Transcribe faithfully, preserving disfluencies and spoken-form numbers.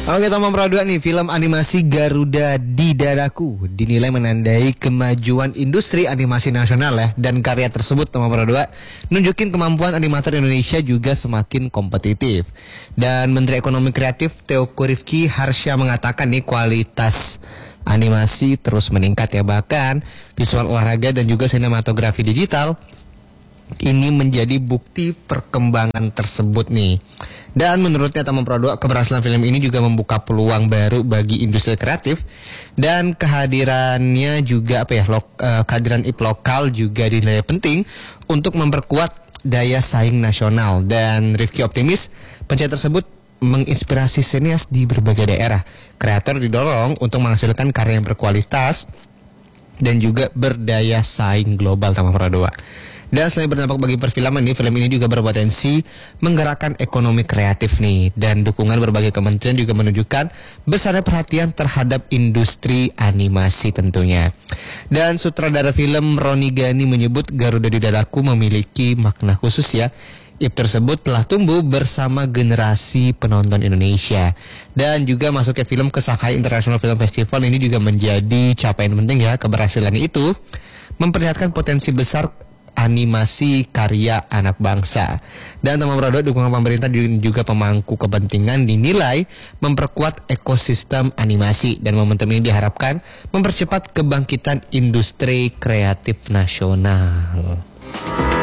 Oke, Tomang Pro dua nih, film animasi Garuda di Dadaku dinilai menandai kemajuan industri animasi nasional ya. Dan karya tersebut, Tomang Pro dua, nunjukin kemampuan animator Indonesia juga semakin kompetitif. Dan Menteri Ekonomi Kreatif Teuku Rifki Harsha mengatakan nih kualitas animasi terus meningkat ya. Bahkan visual olahraga dan juga sinematografi digital ini menjadi bukti perkembangan tersebut nih. Dan menurutnya Tomang Pro dua, keberhasilan film ini juga membuka peluang baru bagi industri kreatif. Dan kehadirannya juga apa ya, lo, uh, kehadiran I P lokal juga dinilai penting untuk memperkuat daya saing nasional. Dan Rifki optimis pencapaian tersebut menginspirasi sinias di berbagai daerah. Kreator didorong untuk menghasilkan karya yang berkualitas dan juga berdaya saing global, Tomang Pro dua. Dan selain berdampak bagi perfilman nih, film ini juga berpotensi menggerakkan ekonomi kreatif nih. Dan dukungan berbagai kementerian juga menunjukkan besarnya perhatian terhadap industri animasi tentunya. Dan sutradara film Roni Gani menyebut Garuda di Dadaku memiliki makna khusus ya. I P tersebut telah tumbuh bersama generasi penonton Indonesia. Dan juga masuknya film ke Shanghai International Film Festival ini juga menjadi capaian penting ya. Keberhasilan itu memperlihatkan potensi besar animasi karya anak bangsa. Dan Tomang Pro dua, dukungan pemerintah juga pemangku kepentingan dinilai memperkuat ekosistem animasi. Dan momentum ini diharapkan mempercepat kebangkitan industri kreatif nasional.